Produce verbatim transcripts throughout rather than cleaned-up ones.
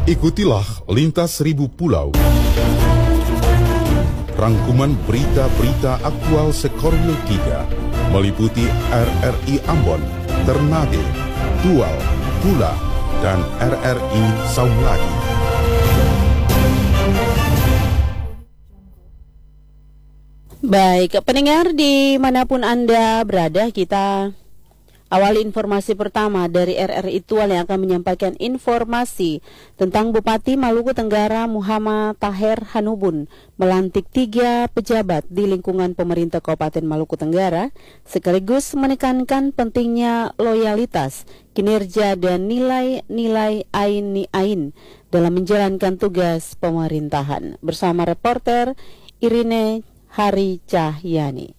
Ikutilah Lintas Seribu Pulau. Rangkuman berita-berita aktual Sekorwil tiga meliputi R R I Ambon, Ternate, Tual, Pula, dan R R I Saulagi. Baik, pendengar dimanapun Anda berada, kita awali informasi pertama dari R R I Tual yang akan menyampaikan informasi tentang Bupati Maluku Tenggara Muhammad Taher Hanubun melantik tiga pejabat di lingkungan pemerintah Kabupaten Maluku Tenggara, sekaligus menekankan pentingnya loyalitas, kinerja dan nilai-nilai ain-ain dalam menjalankan tugas pemerintahan. Bersama reporter Irine Hari Cahyani.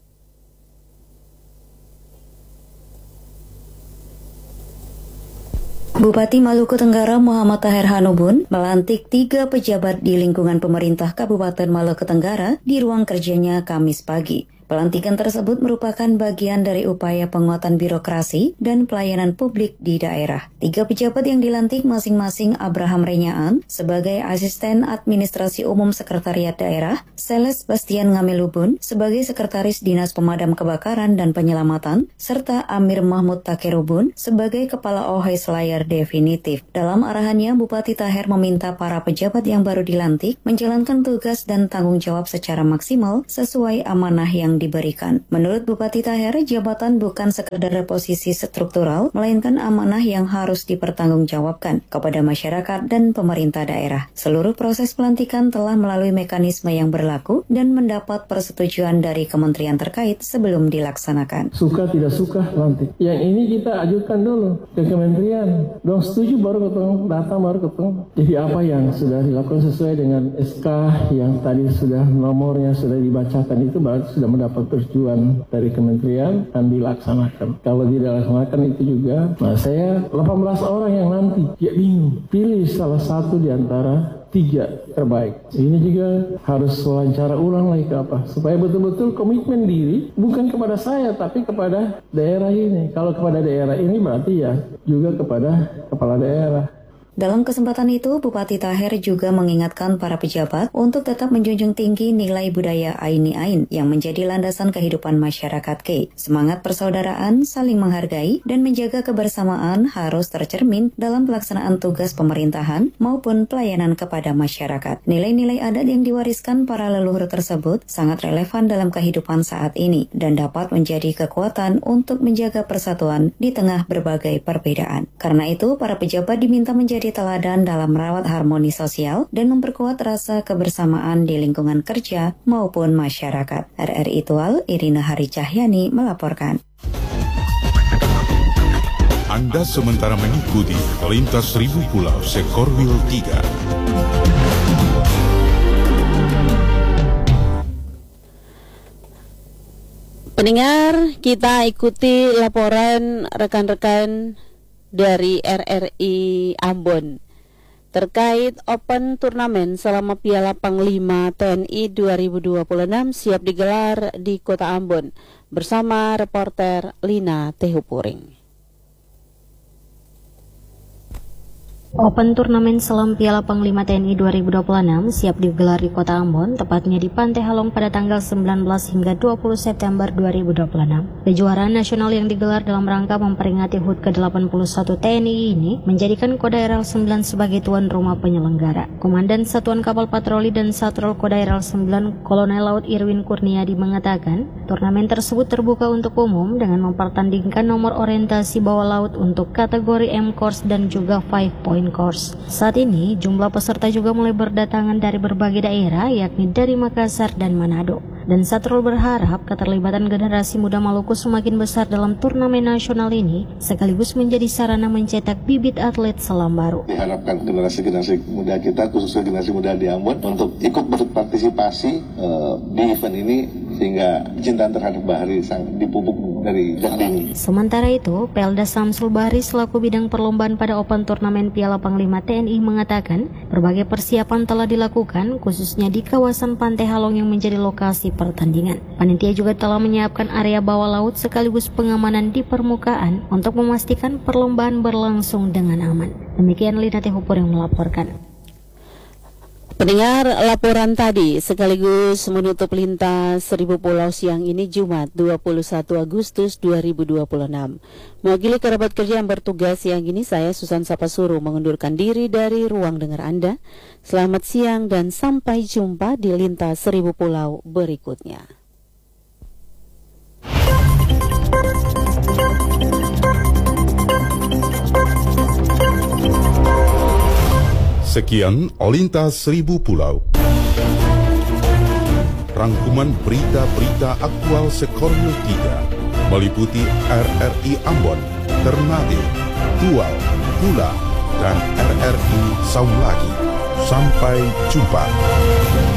Bupati Maluku Tenggara Muhammad Taher Hanubun melantik tiga pejabat di lingkungan pemerintah Kabupaten Maluku Tenggara di ruang kerjanya Kamis pagi. Pelantikan tersebut merupakan bagian dari upaya penguatan birokrasi dan pelayanan publik di daerah. Tiga pejabat yang dilantik masing-masing Abraham Renyaan sebagai Asisten Administrasi Umum Sekretariat Daerah, Seles Bastian Ngamelubun sebagai Sekretaris Dinas Pemadam Kebakaran dan Penyelamatan, serta Amir Mahmud Takerubun sebagai Kepala O H I Selayar Definitif. Dalam arahannya, Bupati Taher meminta para pejabat yang baru dilantik menjalankan tugas dan tanggung jawab secara maksimal sesuai amanah yang diberikan. Menurut Bupati Taher, jabatan bukan sekedar posisi struktural, melainkan amanah yang harus dipertanggungjawabkan kepada masyarakat dan pemerintah daerah. Seluruh proses pelantikan telah melalui mekanisme yang berlaku dan mendapat persetujuan dari kementerian terkait sebelum dilaksanakan. Suka tidak suka lantik. Yang ini kita ajukan dulu ke kementerian. Dong setuju baru ketemu, data baru ketemu. Jadi apa yang sudah dilakukan sesuai dengan S K yang tadi sudah nomornya sudah dibacakan itu berarti sudah mendapat persetujuan dari kementerian dan dilaksanakan. Kalau tidak dilaksanakan itu juga, nah saya delapan belas orang yang nanti ya bingung. Pilih salah satu di antara tiga terbaik. Ini juga harus wawancara ulang lagi ke apa? Supaya betul-betul komitmen diri bukan kepada saya tapi kepada daerah ini. Kalau kepada daerah ini berarti ya juga kepada kepala daerah. Dalam kesempatan itu, Bupati Taher juga mengingatkan para pejabat untuk tetap menjunjung tinggi nilai budaya aini-ain yang menjadi landasan kehidupan masyarakat K. Semangat persaudaraan, saling menghargai, dan menjaga kebersamaan harus tercermin dalam pelaksanaan tugas pemerintahan maupun pelayanan kepada masyarakat. Nilai-nilai adat yang diwariskan para leluhur tersebut sangat relevan dalam kehidupan saat ini dan dapat menjadi kekuatan untuk menjaga persatuan di tengah berbagai perbedaan. Karena itu, para pejabat diminta menjadi teladan dalam merawat harmoni sosial dan memperkuat rasa kebersamaan di lingkungan kerja maupun masyarakat. R R I Tual, Irina Hari Cahyani melaporkan. Anda sementara mengikuti Lintas Seribu Pulau Sekorwil tiga. Pendengar, kita ikuti laporan rekan-rekan dari R R I Ambon terkait Open Turnamen selama Piala Panglima T N I dua ribu dua puluh enam siap digelar di Kota Ambon bersama reporter Lina Tehupuring. Open Turnamen Selam Piala Panglima T N I dua ribu dua puluh enam siap digelar di Kota Ambon, tepatnya di Pantai Halong pada tanggal sembilan belas hingga dua puluh September dua ribu dua puluh enam. Kejuaraan nasional yang digelar dalam rangka memperingati H U T ke delapan puluh satu T N I ini menjadikan Kodaeral sembilan sebagai tuan rumah penyelenggara. Komandan Satuan Kapal Patroli dan Satrol Kodaeral sembilan Kolonel Laut Irwin Kurniadi mengatakan, turnamen tersebut terbuka untuk umum dengan mempertandingkan nomor orientasi bawah laut untuk kategori M Course dan juga five point course. Saat ini, jumlah peserta juga mulai berdatangan dari berbagai daerah, yakni dari Makassar dan Manado. Dan Satrol berharap keterlibatan generasi muda Maluku semakin besar dalam turnamen nasional ini, sekaligus menjadi sarana mencetak bibit atlet selam baru. Diharapkan generasi-generasi muda kita, khususnya generasi muda di Ambon, untuk ikut berpartisipasi uh, di event ini sehingga cinta terhadap Bahri sang dipupuk dari dini. Sementara itu, Pelda Samsul Bahri selaku bidang perlombaan pada Open Turnamen Piala Panglima T N I mengatakan berbagai persiapan telah dilakukan khususnya di kawasan Pantai Halong yang menjadi lokasi pertandingan. Panitia juga telah menyiapkan area bawah laut sekaligus pengamanan di permukaan untuk memastikan perlombaan berlangsung dengan aman. Demikian Lina Tehupur yang melaporkan. Pendengar, laporan tadi sekaligus menutup lintas Seribu Pulau siang ini Jumat dua puluh satu Agustus dua ribu dua puluh enam. Mewakili kerabat kerja yang bertugas siang ini, saya Susan Sapasuru mengundurkan diri dari ruang dengar Anda. Selamat siang dan sampai jumpa di lintas Seribu Pulau berikutnya. Sekian Lintas Seribu Pulau. Rangkuman berita-berita aktual Sekorwil tiga meliputi R R I Ambon, Ternate, Tual, Pula, dan R R I Saulagi. Sampai jumpa.